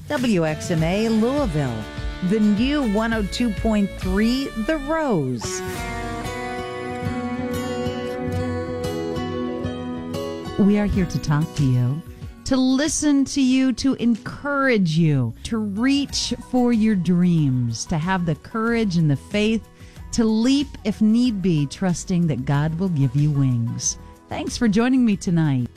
WXMA Louisville, the new 102.3 The Rose. We are here to talk to you, to listen to you, to encourage you, to reach for your dreams, to have the courage and the faith to leap if need be, trusting that God will give you wings. Thanks for joining me tonight.